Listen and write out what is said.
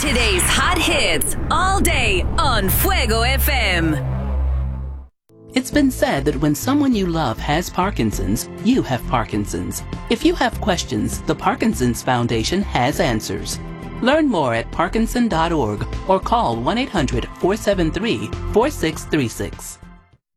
Today's hot hits all day on Fuego FM. It's been said that when someone you love has Parkinson's, you have Parkinson's. If you have questions, the Parkinson's Foundation has answers. Learn more at parkinson.org or call 1-800-473-4636.